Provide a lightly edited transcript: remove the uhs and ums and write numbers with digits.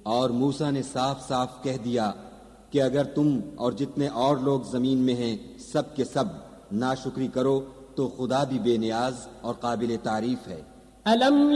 और मूसा ने साफ साफ कह दिया कि अगर तुम और जितने और लोग जमीन में हैं सब के सब नाशुक्री करो तो खुदा भी बेनियाज और काबिल तारीफ है।